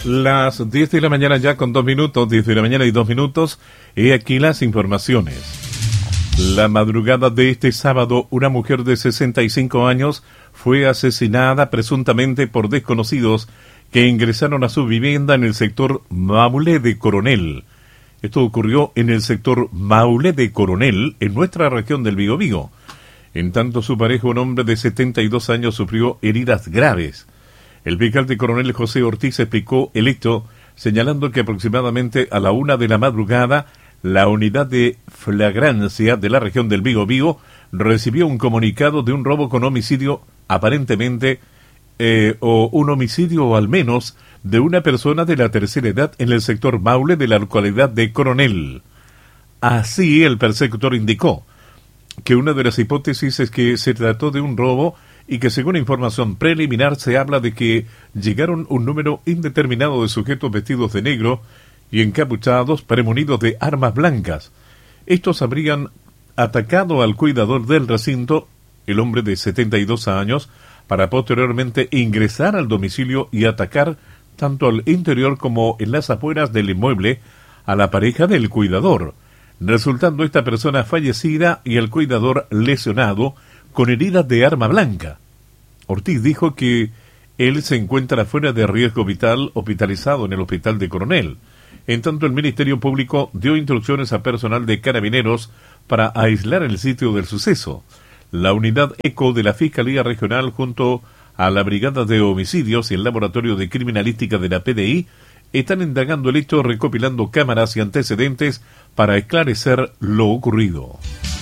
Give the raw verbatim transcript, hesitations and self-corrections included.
Las diez de la mañana ya con dos minutos, diez de la mañana y dos minutos, y aquí las informaciones. La madrugada de este sábado, una mujer de sesenta y cinco años fue asesinada presuntamente por desconocidos que ingresaron a su vivienda en el sector Maule de Coronel. Esto ocurrió en el sector Maule de Coronel, en nuestra región del Biobío. En tanto, su pareja, un hombre de setenta y dos años, sufrió heridas graves. El fiscal de Coronel José Ortiz explicó el hecho, señalando que aproximadamente a la una de la madrugada, la unidad de flagrancia de la región del Biobío recibió un comunicado de un robo con homicidio, aparentemente, eh, o un homicidio o al menos, de una persona de la tercera edad en el sector Maule de la localidad de Coronel. Así, el persecutor indicó que una de las hipótesis es que se trató de un robo y que según información preliminar se habla de que llegaron un número indeterminado de sujetos vestidos de negro y encapuchados premunidos de armas blancas. Estos habrían atacado al cuidador del recinto, el hombre de setenta y dos años, para posteriormente ingresar al domicilio y atacar tanto al interior como en las afueras del inmueble a la pareja del cuidador, resultando esta persona fallecida y el cuidador lesionado con heridas de arma blanca. Ortiz dijo que él se encuentra fuera de riesgo vital, hospitalizado en el hospital de Coronel. En tanto, el Ministerio Público dio instrucciones a personal de Carabineros para aislar el sitio del suceso. La unidad ECO de la Fiscalía Regional junto a la Brigada de Homicidios y el Laboratorio de Criminalística de la P D I están indagando el hecho, recopilando cámaras y antecedentes para esclarecer lo ocurrido.